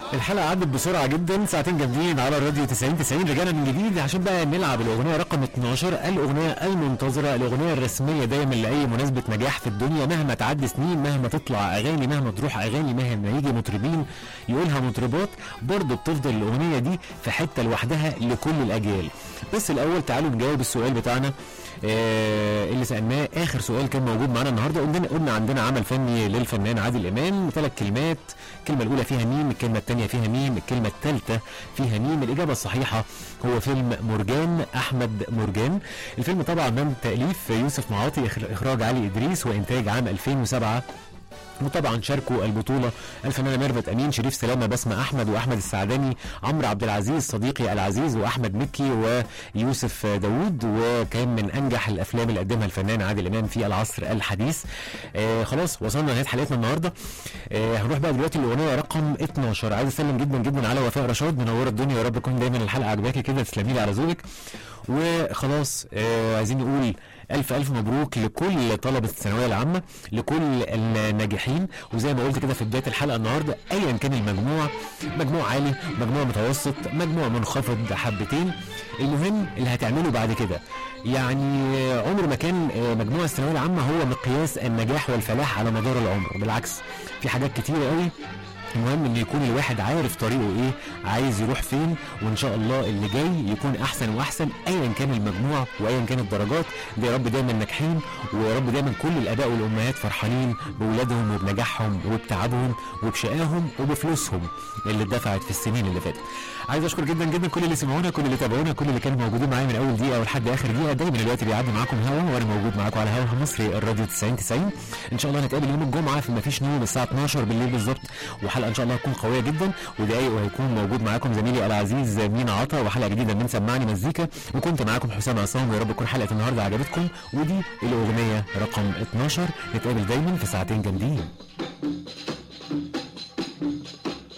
الحلقة عدت بسرعة جدا، ساعتين جامدين على الراديو 90 رجعنا من جديد عشان بقى نلعب الأغنية رقم 12، الأغنية المنتظرة، الأغنية الرسمية دايما لأي مناسبة نجاح في الدنيا، مهما تعدي سنين، مهما تطلع أغاني، مهما تروح أغاني، مهما يجي مطربين يقولها مطربات، برضه بتفضل الأغنية دي في حتة لوحدها لكل الأجيال. بس الأول تعالوا نجاوب السؤال بتاعنا اللي سألناه آخر سؤال كان موجود معانا النهارده. قلنا عندنا عمل فني للفنان عادل إمام، 3 كلمات، الكلمة الأولى فيها ميم، الكلمة الثانية فيها ميم، الكلمة الثالثة فيها ميم. الإجابة الصحيحة هو فيلم مرجان، أحمد مرجان. الفيلم طبعا من تأليف يوسف معاطي، إخراج علي إدريس، وإنتاج عام 2007. وطبعا شاركوا البطوله الفنانه ميرفت امين، شريف سلامه، بسمه احمد، واحمد السعداني، عمرو عبد العزيز صديقي العزيز، واحمد مكي، ويوسف داوود. وكان من انجح الافلام اللي قدمها الفنان عادل امام في العصر الحديث. خلاص وصلنا لنهايه حلقتنا النهارده. هنروح بقى دلوقتي الاغنيه رقم 12. عايز اسلم جدا جدا على وفاء رشاد، منوره الدنيا، يا رب تكون دايما الحلقه عجباكي كده، تسلمي لي على ذوقك. وخلاص عايزين نقول ألف مبروك لكل طلبة الثانوية العامة، لكل الناجحين. وزي ما قلت كده في بداية الحلقة النهاردة، أيا كان المجموع، مجموع عالي، مجموع متوسط، مجموع منخفض حبتين، المهم اللي هتعمله بعد كده. يعني عمر ما كان مجموع الثانوية العامة هو مقياس النجاح والفلاح على مدار العمر، بالعكس في حاجات كتيرة قوي. المهم ان يكون الواحد عارف طريقه ايه، عايز يروح فين، وان شاء الله اللي جاي يكون احسن واحسن ايا كان المجموع وايا كان الدرجات. يا رب دايما ناجحين، ويا رب دايما كل الاباء والامهات فرحانين باولادهم وبنجاحهم وبتعبهم وبشقاهم وبفلوسهم اللي اتدفعت في السنين اللي فاتت. عايز اشكر جدا جدا كل اللي سمعونا، كل اللي تابعونا، كل اللي كانوا موجودين معايا من اول دقيقه ولحد اخر دقيقه. دايما الوقت بيعدي معاكم هوا، وانا موجود معاكم على هوا مصري الراديو 90. ان شاء الله نتقابل يوم الجمعه في مفيش نوم الساعه 12 بالليل بالظبط، وحلقه ان شاء الله هتكون قويه جدا ودقايق، وهيكون موجود معاكم زميلي العزيز مينا عطا، وحلقه جديده من سمعني مزيكا. وكنت معاكم حسام عصام، ويا رب تكون حلقه النهارده عجبتكم. ودي الاغنيه رقم 12. نتقابل دايما في ساعتين جامدين.